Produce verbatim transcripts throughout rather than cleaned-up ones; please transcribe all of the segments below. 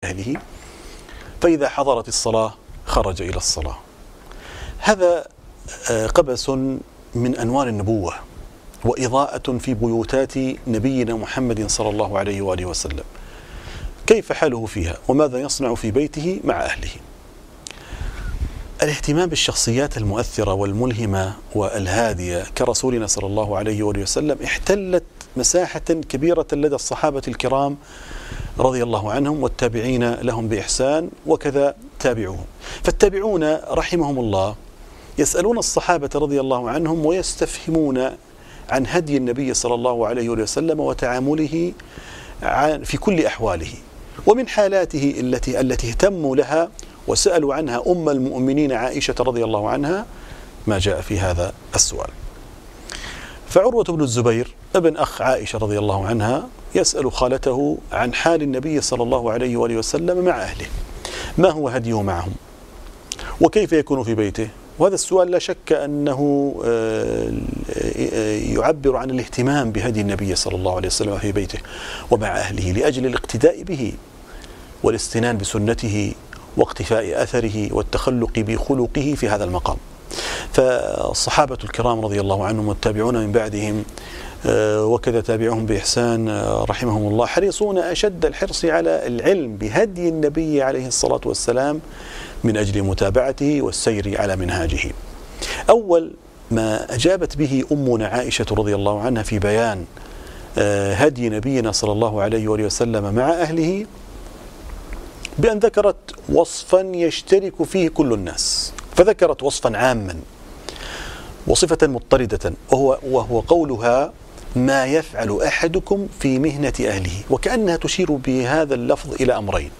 أهله، فإذا حضرت الصلاة خرج إلى الصلاة. هذا قبس من أنوار النبوة وإضاءة في بيوتات نبينا محمد صلى الله عليه وآله وسلم. كيف حاله فيها وماذا يصنع في بيته مع أهله؟ الاهتمام بالشخصيات المؤثرة والملهمة والهادية كرسولنا صلى الله عليه وآله وسلم احتلت مساحة كبيرة لدى الصحابة الكرام رضي الله عنهم والتابعين لهم بإحسان وكذا تابعوهم. فالتابعون رحمهم الله يسألون الصحابة رضي الله عنهم ويستفهمون عن هدي النبي صلى الله عليه وسلم وتعامله في كل أحواله، ومن حالاته التي التي اهتموا لها وسألوا عنها أم المؤمنين عائشة رضي الله عنها ما جاء في هذا السؤال. فعروة بن الزبير ابن أخ عائشة رضي الله عنها يسأل خالته عن حال النبي صلى الله عليه وآله وسلم مع أهله، ما هو هديه معهم وكيف يكون في بيته. وهذا السؤال لا شك أنه يعبر عن الاهتمام بهدي النبي صلى الله عليه وسلم في بيته ومع أهله لأجل الاقتداء به والاستنان بسنته واقتفاء أثره والتخلق بخلقه في هذا المقام. فالصحابة الكرام رضي الله عنهم والتابعون من بعدهم وكذا تابعهم بإحسان رحمهم الله حريصون أشد الحرص على العلم بهدي النبي عليه الصلاة والسلام من أجل متابعته والسير على منهاجه. أول ما أجابت به أمنا عائشة رضي الله عنها في بيان هدي نبينا صلى الله عليه وآله وسلم مع أهله بأن ذكرت وصفا يشترك فيه كل الناس، فذكرت وصفا عاما وصفة مضطردة وهو, وهو قولها ما يفعل أحدكم في مهنة أهله، وكأنها تشير بهذا اللفظ إلى أمرين.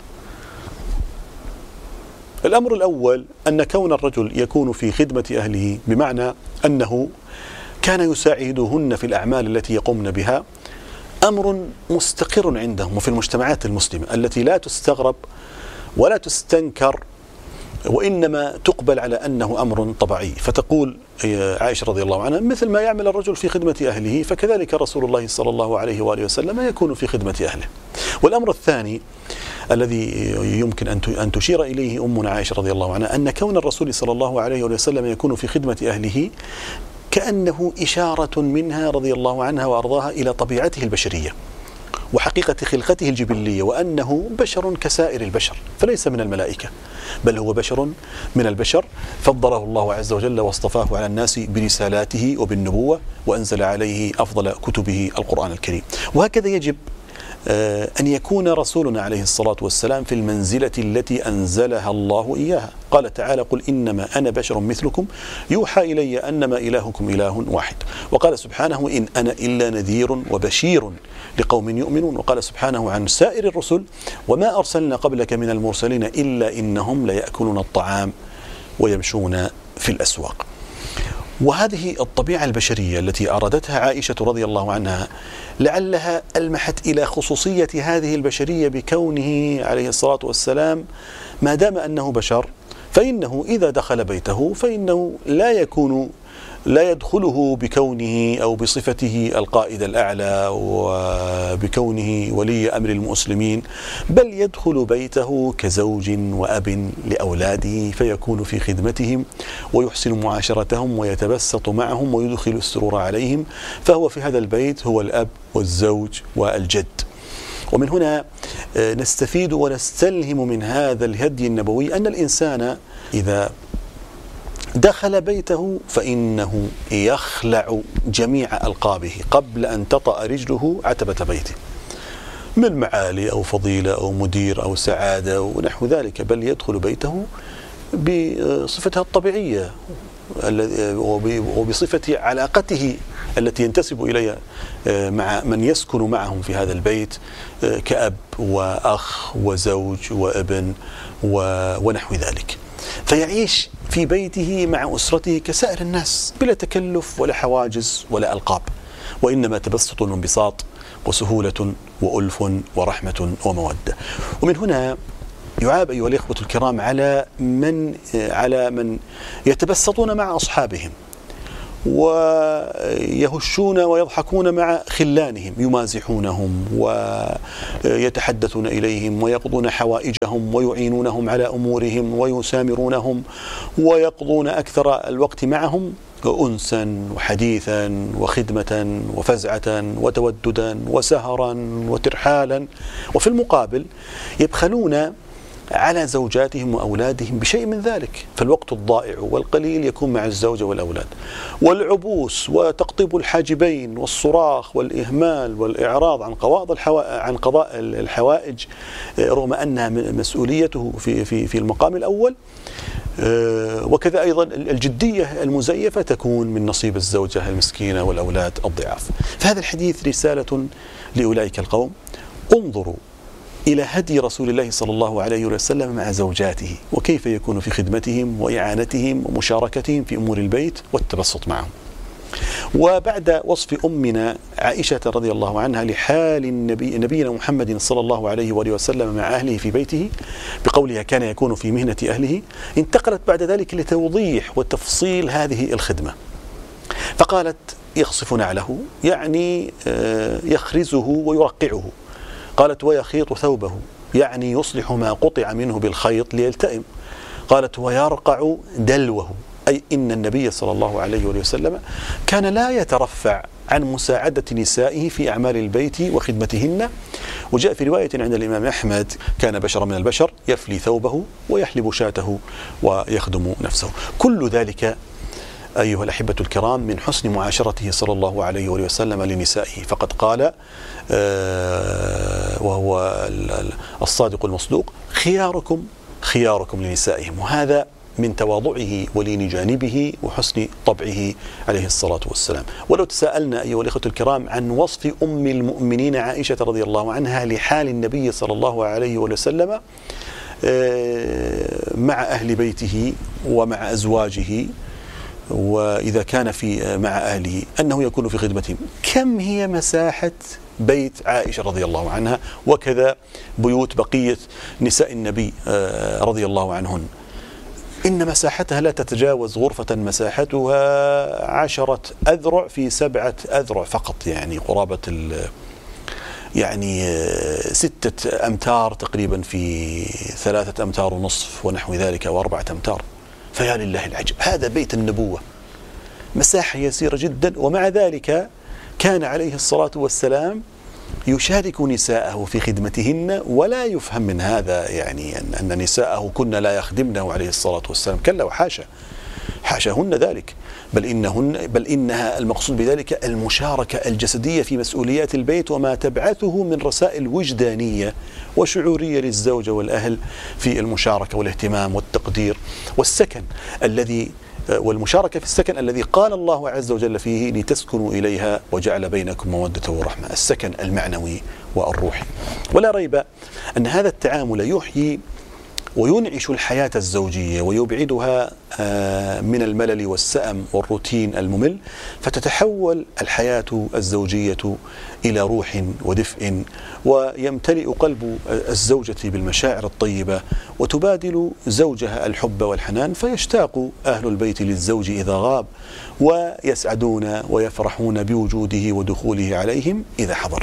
الأمر الأول أن كون الرجل يكون في خدمة أهله بمعنى أنه كان يساعدهن في الأعمال التي يقومن بها أمر مستقر عندهم وفي المجتمعات المسلمة التي لا تستغرب ولا تستنكر وإنما تقبل على أنه أمر طبيعي. فتقول عائشة رضي الله عنها مثل ما يعمل الرجل في خدمة أهله فكذلك رسول الله صلى الله عليه وآله وسلم يكون في خدمة أهله. والأمر الثاني الذي يمكن أن تشير إليه أمنا عائشة رضي الله عنها أن كون الرسول صلى الله عليه وآله وسلم يكون في خدمة أهله كأنه إشارة منها رضي الله عنها وأرضاها إلى طبيعته البشرية وحقيقة خلقته الجبلية، وأنه بشر كسائر البشر فليس من الملائكة بل هو بشر من البشر، فضله الله عز وجل واصطفاه على الناس برسالاته وبالنبوة وأنزل عليه أفضل كتبه القرآن الكريم. وهكذا يجب أن يكون رسولنا عليه الصلاة والسلام في المنزلة التي أنزلها الله إياها. قال تعالى قل إنما أنا بشر مثلكم يوحى إلي أنما إلهكم إله واحد. وقال سبحانه إن أنا إلا نذير وبشير لقوم يؤمنون. وقال سبحانه عن سائر الرسل وما أرسلنا قبلك من المرسلين إلا إنهم ليأكلون الطعام ويمشون في الأسواق. وهذه الطبيعة البشرية التي أرادتها عائشة رضي الله عنها لعلها ألمحت إلى خصوصية هذه البشرية بكونه عليه الصلاة والسلام ما دام أنه بشر فإنه إذا دخل بيته فإنه لا يكون لا يدخله بكونه أو بصفته القائد الأعلى وبكونه ولي أمر المسلمين، بل يدخل بيته كزوج وأب لأولاده فيكون في خدمتهم ويحسن معاشرتهم ويتبسط معهم ويدخل السرور عليهم، فهو في هذا البيت هو الأب والزوج والجد. ومن هنا نستفيد ونستلهم من هذا الهدي النبوي أن الإنسان إذا دخل بيته فإنه يخلع جميع ألقابه قبل أن تطأ رجله عتبة بيته من معالي أو فضيلة أو مدير أو سعادة ونحو ذلك، بل يدخل بيته بصفتها الطبيعية وبصفة علاقته التي ينتسب إليها مع من يسكن معهم في هذا البيت كأب وأخ وزوج وابن ونحو ذلك، فيعيش في بيته مع أسرته كسائر الناس بلا تكلف ولا حواجز ولا ألقاب، وإنما تبسط وانبساط وسهولة وألف ورحمة ومودة. ومن هنا يعاب أيها الإخوة الكرام على من على من يتبسطون مع أصحابهم ويهشون ويضحكون مع خلانهم، يمازحونهم ويتحدثون إليهم ويقضون حوائجهم ويعينونهم على أمورهم ويسامرونهم ويقضون أكثر الوقت معهم أنسا وحديثا وخدمة وفزعة وتوددا وسهرا وترحالا. وفي المقابل يبخلون على زوجاتهم وأولادهم بشيء من ذلك، فالوقت الضائع والقليل يكون مع الزوجة والأولاد، والعبوس وتقطيب الحاجبين والصراخ والإهمال والإعراض عن قضاء الحوا... عن قضاء الحوائج رغم أنها مسؤوليته في في في المقام الأول. وكذا أيضا الجدية المزيفة تكون من نصيب الزوجة المسكينة والأولاد الضعاف. فهذا الحديث رسالة لأولئك القوم: انظروا إلى هدي رسول الله صلى الله عليه وسلم مع زوجاته، وكيف يكون في خدمتهم وإعانتهم ومشاركتهم في أمور البيت والتبسط معهم. وبعد وصف أمنا عائشة رضي الله عنها لحال النبي نبينا محمد صلى الله عليه وآله وسلم مع أهله في بيته بقولها كان يكون في مهنة أهله، انتقلت بعد ذلك لتوضيح وتفصيل هذه الخدمة، فقالت: يخصف نعله، يعني يخرزه ويرقعه. قالت: ويخيط ثوبه، يعني يصلح ما قطع منه بالخيط ليلتئم. قالت: ويرقع دلوه، أي إن النبي صلى الله عليه وسلم كان لا يترفع عن مساعدة نسائه في أعمال البيت وخدمتهن. وجاء في رواية عند الإمام أحمد: كان بشرا من البشر يفلي ثوبه ويحلب شاته ويخدم نفسه. كل ذلك أيها الأحبة الكرام من حسن معاشرته صلى الله عليه وسلم لنسائه، فقد قال وهو الصادق المصدوق: خياركم خياركم لنسائهم. وهذا من تواضعه ولين جانبه وحسن طبعه عليه الصلاة والسلام. ولو تساءلنا أيها الأخوة الكرام عن وصف أم المؤمنين عائشة رضي الله عنها لحال النبي صلى الله عليه وسلم مع أهل بيته ومع أزواجه، وإذا كان في مع أهله أنه يكون في خدمتهم، كم هي مساحة بيت عائشة رضي الله عنها، وكذا بيوت بقية نساء النبي رضي الله عنهن، إن مساحتها لا تتجاوز غرفة مساحتها عشرة أذرع في سبعة أذرع فقط، يعني قرابة يعني ستة أمتار تقريبا في ثلاثة أمتار ونصف ونحو ذلك، وأربعة أمتار. فيا لله العجب، هذا بيت النبوة، مساحة يسيرة جدا، ومع ذلك كان عليه الصلاة والسلام يشارك نساءه في خدمتهن، ولا يفهم من هذا يعني أن نساءه كن لا يخدمنه عليه الصلاة والسلام، كلا وحاشا، حاشاهن ذلك، بل إنهن بل إنها المقصود بذلك المشاركة الجسدية في مسؤوليات البيت وما تبعثه من رسائل وجدانية وشعورية للزوجة والأهل في المشاركة والاهتمام والتقدير والسكن الذي والمشاركة في السكن الذي قال الله عز وجل فيه: لتسكنوا إليها وجعل بينكم مودة ورحمة، السكن المعنوي والروحي. ولا ريب أن هذا التعامل يحيي وينعش الحياة الزوجية ويبعدها من الملل والسأم والروتين الممل، فتتحول الحياة الزوجية إلى روح ودفء، ويمتلئ قلب الزوجة بالمشاعر الطيبة، وتبادل زوجها الحب والحنان، فيشتاق أهل البيت للزوج إذا غاب، ويسعدون ويفرحون بوجوده ودخوله عليهم إذا حضر.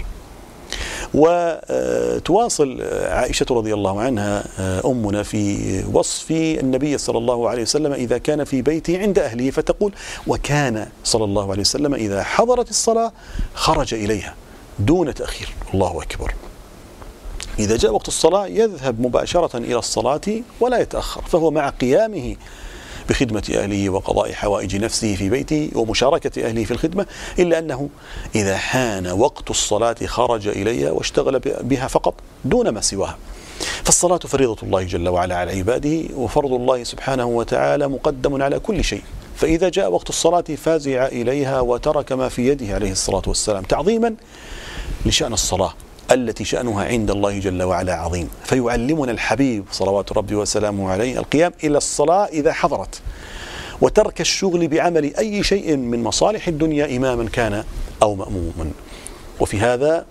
وتواصل عائشة رضي الله عنها أمنا في وصف النبي صلى الله عليه وسلم إذا كان في بيته عند أهله، فتقول: وكان صلى الله عليه وسلم إذا حضرت الصلاة خرج إليها دون تأخير. الله أكبر. إذا جاء وقت الصلاة يذهب مباشرة إلى الصلاة ولا يتأخر، فهو مع قيامه بخدمة أهله وقضاء حوائج نفسه في بيته ومشاركة أهله في الخدمة، إلا أنه إذا حان وقت الصلاة خرج إليها واشتغل بها فقط دون ما سواها. فالصلاة فريضة الله جل وعلا على عباده، وفرض الله سبحانه وتعالى مقدم على كل شيء، فإذا جاء وقت الصلاة فازع إليها وترك ما في يده عليه الصلاة والسلام تعظيما لشأن الصلاة التي شأنها عند الله جل وعلا عظيم. فيعلمنا الحبيب صلوات ربي وسلامه عليه القيام إلى الصلاة إذا حضرت، وترك الشغل بعمل أي شيء من مصالح الدنيا إماما كان أو مأموما. وفي هذا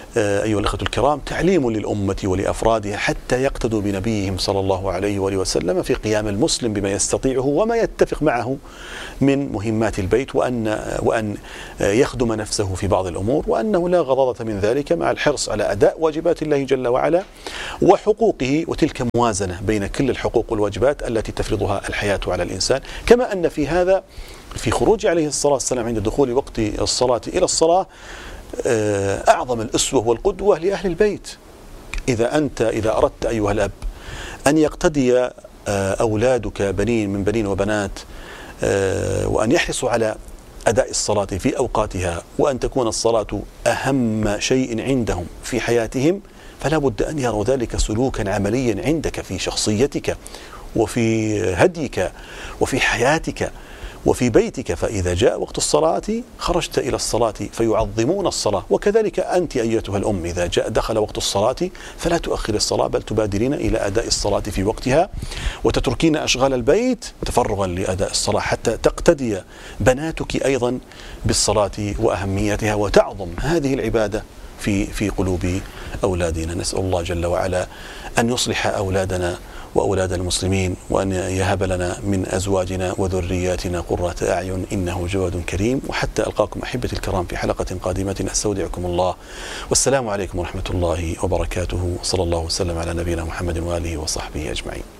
أيها الأخوة الكرام تعليم للأمة ولأفرادها حتى يقتدوا بنبيهم صلى الله عليه وآله وسلم في قيام المسلم بما يستطيعه وما يتفق معه من مهمات البيت، وأن وأن يخدم نفسه في بعض الأمور، وأنه لا غضاضة من ذلك مع الحرص على أداء واجبات الله جل وعلا وحقوقه، وتلك موازنة بين كل الحقوق والواجبات التي تفرضها الحياة على الإنسان. كما أن في هذا في خروج عليه الصلاة والسلام عند دخول وقت الصلاة إلى الصلاة أعظم الأسوة والقدوة لأهل البيت. إذا أنت إذا أردت أيها الأب أن يقتدي أولادك بنين من بنين وبنات وأن يحرصوا على أداء الصلاة في أوقاتها، وأن تكون الصلاة أهم شيء عندهم في حياتهم، فلا بد أن يروا ذلك سلوكا عمليا عندك في شخصيتك وفي هديك وفي حياتك وفي بيتك. فإذا جاء وقت الصلاة خرجت إلى الصلاة فيعظمون الصلاة. وكذلك أنت أيتها الأم إذا جاء دخل وقت الصلاة فلا تؤخر الصلاة، بل تبادرين إلى أداء الصلاة في وقتها، وتتركين أشغال البيت تفرغا لأداء الصلاة حتى تقتدي بناتك أيضا بالصلاة وأهميتها، وتعظم هذه العبادة في في قلوب أولادنا. نسأل الله جل وعلا أن يصلح أولادنا وأولاد المسلمين، وأن يهب لنا من أزواجنا وذرياتنا قرة أعين، إنه جواد كريم. وحتى ألقاكم أحبتي الكرام في حلقة قادمة، أستودعكم الله، والسلام عليكم ورحمة الله وبركاته، صلى الله وسلم على نبينا محمد وآله وصحبه أجمعين.